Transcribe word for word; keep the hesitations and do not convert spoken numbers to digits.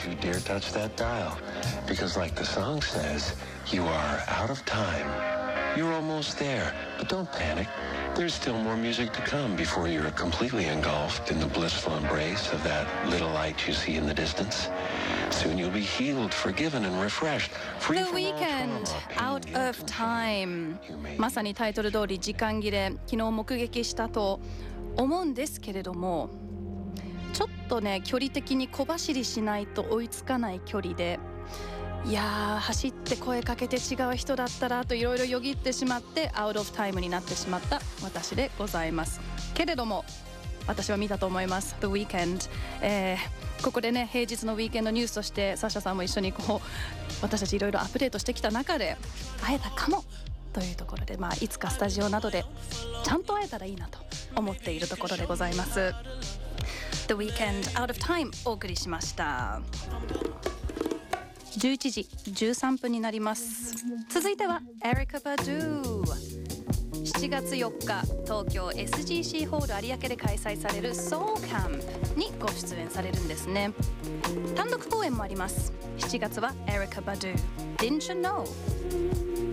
you dare touch that dial. Because like the song says, you are out of time. You're almost there, but don't panic. There's still more music to come before you're completely engulfed in the blissful embrace of that little light you see in the distance. Soon you'll be healed, forgiven, and refreshed. Free The from all Weeknd, trauma, Out pain, and of Time。まさにタイトル通り時間切れ、昨日目撃したと思うんですけれども、ちょっとね距離的に小走りしないと追いつかない距離で、いやー走って声かけて違う人だったらといろいろよぎってしまってアウトオフタイムになってしまった私でございますけれども、私は見たと思います The Weeknd、えー、ここでね平日のウィーケンドニュースとしてサッシャさんも一緒にこう私たちいろいろアップデートしてきた中で会えたかもというところで、まあ、いつかスタジオなどでちゃんと会えたらいいなと思っているところでございます。 The Weeknd Out of Time お送りしました。じゅういちじじゅうさんぷんになります。続いてはエリカ・バドゥ。しちがつよっか東京 エスジーシー ホール有明で開催される Soul Camp にご出演されるんですね。単独公演もあります。しちがつはエリカ・バドゥ Didn't You Know